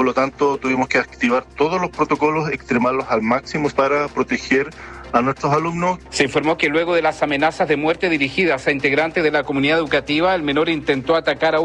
por lo tanto tuvimos que activar todos los protocolos, extremarlos al máximo para proteger a nuestros alumnos. Se informó que luego de las amenazas de muerte dirigidas a integrantes de la comunidad educativa, el menor intentó atacar a